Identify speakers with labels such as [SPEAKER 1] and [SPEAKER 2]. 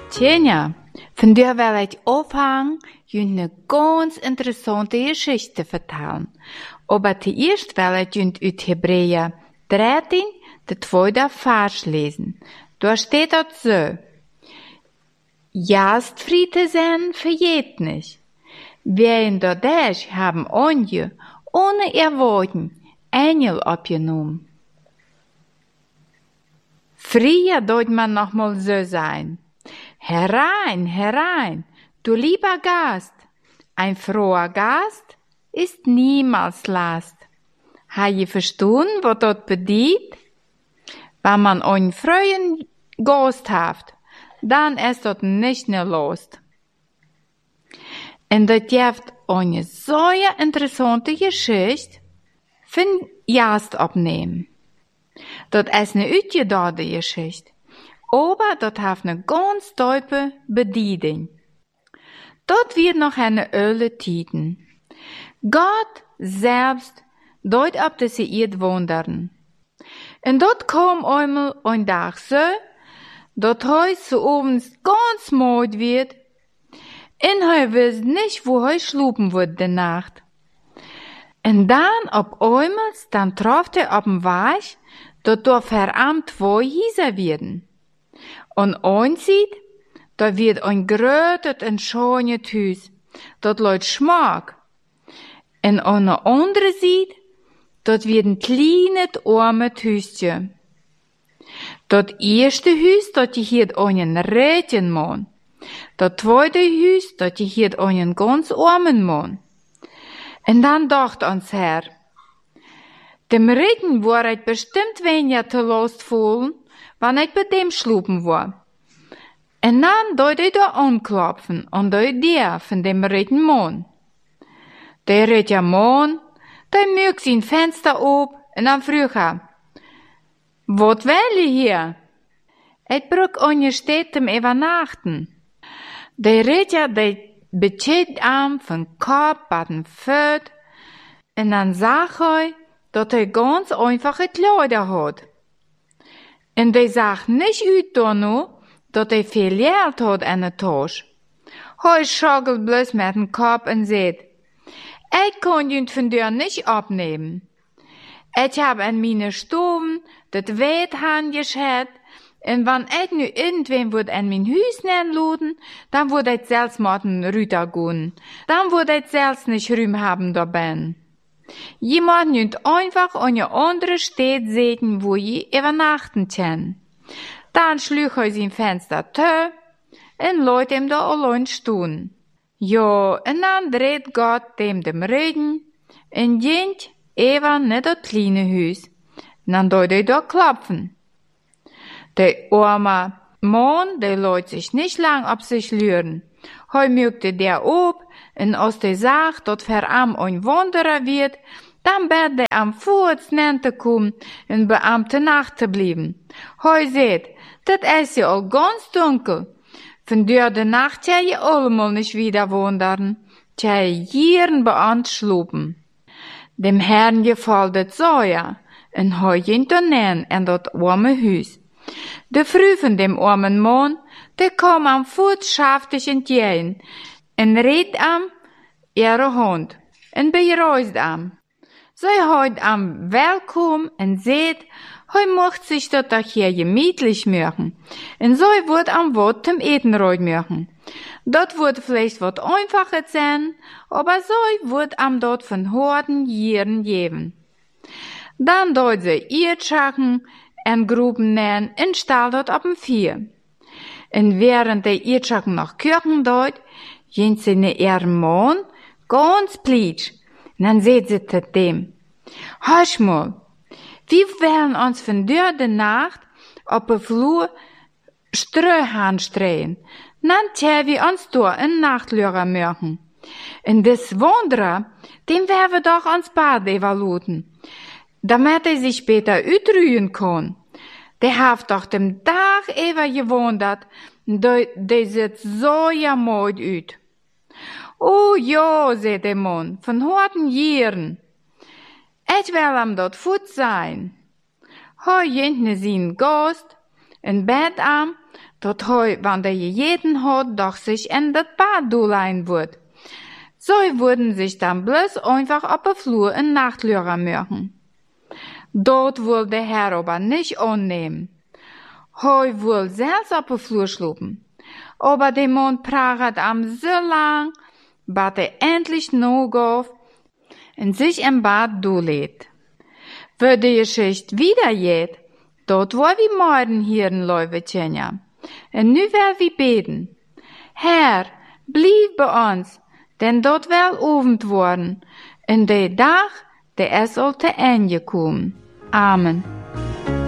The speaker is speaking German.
[SPEAKER 1] Tjenja, von der will ich anfangen, eine ganz interessante Geschichte vertellen. Aber zuerst will ich uit Hebräer 13, der tweede Vers lesen. Da steht dort so: Jastfriede sein vergeht nicht. Wir in der Däch haben onje, ohne Erwarten, Engel abgenommen. Früher dort man noch mal so sein. Herein, herein, du lieber Gast. Ein froher Gast ist niemals Last. Ha je verstanden, was dort bedeutet? Wenn man einen freien Gast hat, dann ist dort nicht mehr Lust. Und das gibt eine sehr interessante Geschichte von Jast abnehmen. Das ist eine uitgedachte Geschichte. Aber das hat eine ganz tiefe Bedeutung. Dort wird noch eine öle Tiden. Gott selbst deut ab, dass sie ihr wundern. Und dort kam einmal ein Tag so, dat Heus zu abends ganz müde wird, und er weiß nicht, wo er schlupen wird die Nacht. Und dann, ab einmal, dann traf er ab dem Weg, dat da verarmt wo hieser werden. Und einsieht, da wird ein grötet und schönes Hüs, dat leut Schmack. Und an der andere sieht, dat wird ein kleines, armes Hüsje. Dat erste Hüs, dat hiert einen reichen Mann. Dat zweite Hüs, dat hiert einen ganz armen Mann. Und dann dacht ans Herr, dem Regen war ich bestimmt weniger zu Last fallen, wenn ich bei dem schlupen war. Und dann deut ich da anklopfen und deut der von dem Regen Mann. Der reiche Mann, der mögt sein Fenster op und dann früh er, wat will ihr hier? Ich brauch eine Stätte zum Übernachten. Der Ritter, der bezieht am von Kopf bis den Füßen, und dann sagt er, dass er ganz einfache Kleider hat. Und der sagt nicht ut da noch, dass er viel Geld hat in der Tasche. Er schaukelt bloß mit dem Kopf und sagt, ich kann ihn von dir nicht abnehmen. Ich hab an meine Stuben das Wetthandjes gehabt, und wenn ich nu irgendwem würd an mein Hüs luden, dann würd ich selbst mal den Rüter gehen. Dann würd ich selbst nicht Rühm haben da ben. Jemand nimmt einfach an eine andere Stadt sehen, wo je übernachten kann. Dann schlug er sein Fenster zu und lässt ihm da allein stehen. Ja, und dann dreht Gott dem Regen und geht even nicht das kleine Hüs. Dann deut er da klopfen. Der arme Mann, der lässt sich nicht lang ab sich lüren. Heu mögte der ob, und aus der Sache, dort verarm ein Wanderer wird, dann wird der am Fuß nennte kommen, in beamte Nacht zu bleiben. Heu seht, das ist ja all ganz dunkel. Von der de Nacht ja je allemal nicht wieder wandern, tja jeden beant schlupen. Dem Herrn gefällt das so ja, und heu jint nen in dat arme Hüs. De Früh von dem armen Mann, der kam am Fuß schaftig entgegen, und redt am ihre Hand, und bereust am. Sie heut am Willkommen und seht, heu mocht sich dort auch hier gemütlich machen, und so wird am Wort zum Etenreut machen. Dort wird vielleicht wat einfacher sein, aber so wird am dort von Horden Jieren geben. Dann dort sie ihr Schachen en Gruben nähen und stahl dort ab'm Vier. Und während der Irrschaken noch Kirchen dort, jent sie ne ihren Mann ganz plitsch. Und dann seht sie zu dem, hörsch mal, wir werden uns von der Nacht auf der Flur Ströhahn strehen. Dann tja wir uns da in Nachtlörer machen. Und des Wanderer, dem werden wir doch ans Bad evaluten, damit er sich später ütrühen kann. Der hat doch dem Tag ever gewandert, der sieht so jammernd ut. Oh ja, sagt der Mann, von harten Jahren. Ich will am dort fut sein. Heu jentne sin Gast, In Bett am, dort hoi, wann der jeden hat, doch sich in das Bad dolein wird. So würden sich dann bloß einfach auf der Flur in Nachtlehrer machen. Dort wohl der Herr aber nicht annehmen. Hoi wohl selbst auf der Flur schlupen. Aber der Mond pragert am so lang, bat endlich noch auf und sich im Bad dolädt. Für die Geschichte wieder geht, dort wo wir morgen hier in Leuvetjenja. Und nu will wir beten. Herr, blieb bei uns, denn dort will Abend worden, in der Tag, der es sollte Ende kommen. Amen.